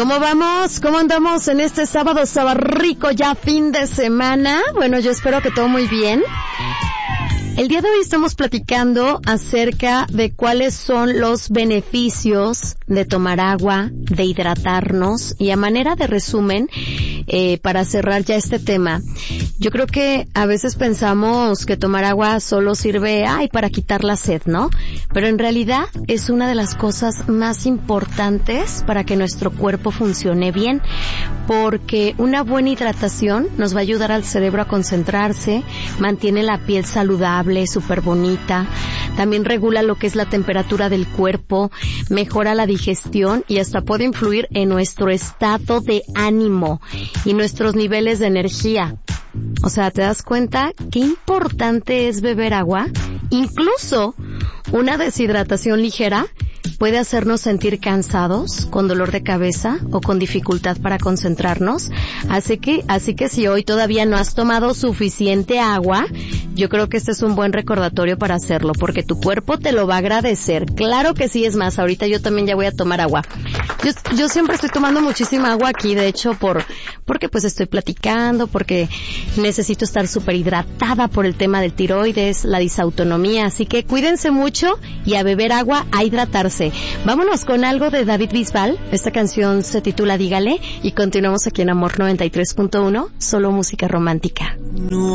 ¿Cómo vamos? ¿Cómo andamos en este sábado rico, ya fin de semana? Bueno, yo espero que todo muy bien. El día de hoy estamos platicando acerca de cuáles son los beneficios de tomar agua, de hidratarnos, y a manera de resumen, para cerrar ya este tema, yo creo que a veces pensamos que tomar agua solo sirve, para quitar la sed, ¿no? Pero en realidad es una de las cosas más importantes para que nuestro cuerpo funcione bien, porque una buena hidratación nos va a ayudar al cerebro a concentrarse, mantiene la piel saludable, súper bonita, también regula lo que es la temperatura del cuerpo, mejora la digestión y hasta puede influir en nuestro estado de ánimo y nuestros niveles de energía. O sea, ¿te das cuenta qué importante es beber agua? Incluso una deshidratación ligera puede hacernos sentir cansados, con dolor de cabeza o con dificultad para concentrarnos. Así que si hoy todavía no has tomado suficiente agua, yo creo que este es un buen recordatorio para hacerlo, porque tu cuerpo te lo va a agradecer. Claro que sí, es más, ahorita yo también ya voy a tomar agua. Yo siempre estoy tomando muchísima agua aquí, de hecho, porque pues estoy platicando, porque necesito estar súper hidratada por el tema del tiroides, la disautonomía, así que cuídense mucho y a beber agua, a hidratarse. Vámonos con algo de David Bisbal. Esta canción se titula Dígale y continuamos aquí en Amor 93.1, solo música romántica.